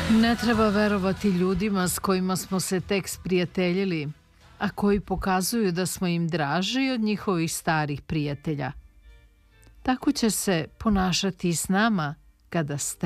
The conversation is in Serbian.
Ne treba verovati ljudima s kojima smo se tek sprijateljili, a koji pokazuju da smo im draži od njihovih starih prijatelja. Tako će se ponašati i s nama kada